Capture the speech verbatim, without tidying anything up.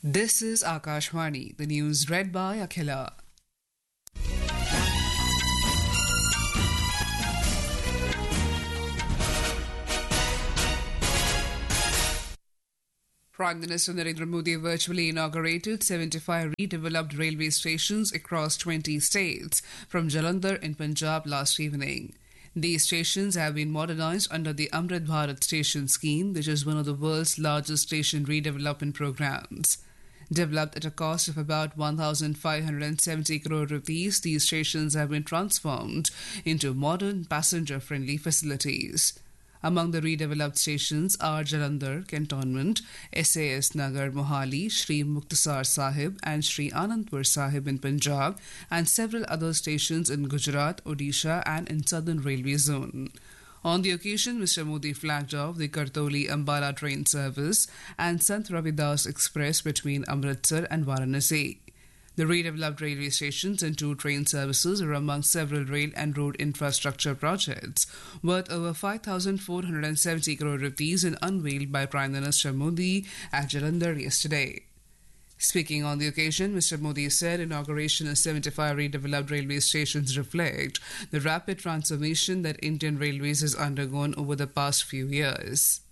This is Akashvani, the news read by Akhila. Prime Minister Narendra Modi virtually inaugurated seventy-five redeveloped railway stations across twenty states from Jalandhar in Punjab last evening. These stations have been modernized under the Amrit Bharat Station Scheme, which is one of the world's largest station redevelopment programs. Developed at a cost of about one thousand five hundred seventy crore rupees, these stations have been transformed into modern passenger-friendly facilities. Among the redeveloped stations are Jalandhar Cantonment, S A S Nagar Mohali, Shri Muktasar Sahib and Shri Anandpur Sahib in Punjab, and several other stations in Gujarat, Odisha and in Southern Railway Zone. On the occasion, Mister Modi flagged off the Kartoli-Ambala train service and Sant Ravidas Express between Amritsar and Varanasi. The redeveloped railway stations and two train services are among several rail and road infrastructure projects worth over five thousand four hundred seventy crore rupees and unveiled by Prime Minister Modi at Jalandhar yesterday. Speaking on the occasion, Mister Modi said inauguration of seventy-five redeveloped railway stations reflect the rapid transformation that Indian Railways has undergone over the past few years.